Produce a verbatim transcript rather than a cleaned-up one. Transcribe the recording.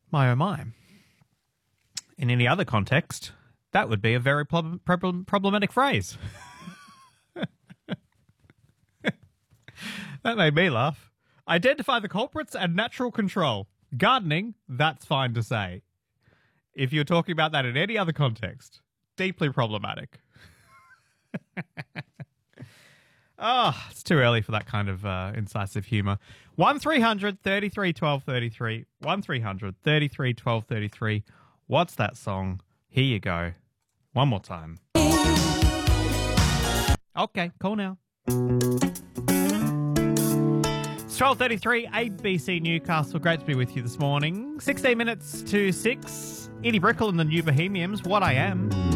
My oh my. In any other context, that would be a very prob- prob- problematic phrase. That made me laugh. Identify the culprits and natural control. Gardening, that's fine to say. If you're talking about that in any other context, deeply problematic. Oh, it's too early for that kind of uh, incisive humour. one three hundred thirty-three twelve thirty-three. one three hundred thirty-three twelve thirty-three. What's that song? Here you go. One more time. Okay, cool now. It's twelve thirty-three, A B C Newcastle. Great to be with you this morning. sixteen minutes to six. Edie Brickle and the New Bohemians, What I Am.